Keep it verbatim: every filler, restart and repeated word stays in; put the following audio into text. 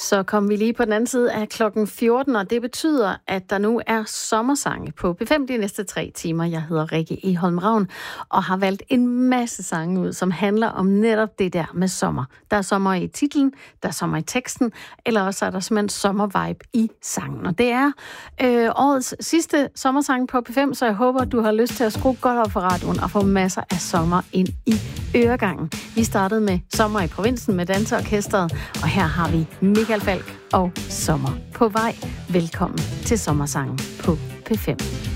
Så kom vi lige på den anden side af klokken fjorten, og det betyder, at der nu er sommersange på P fem de næste tre timer. Jeg hedder Rikke Egholm Ravn og har valgt en masse sange ud, som handler om netop det der med sommer. Der er sommer i titlen, der er sommer i teksten, eller også er der simpelthen sommervibe i sangen. Og det er øh, årets sidste sommersang på P fem, så jeg håber, at du har lyst til at skrue godt op for radioen og få masser af sommer ind i øregangen. Vi startede med Sommer i provinsen med Danseorkestret, og her har vi Michael Falch og Sommer på vej. Velkommen til Sommersangen på P fem.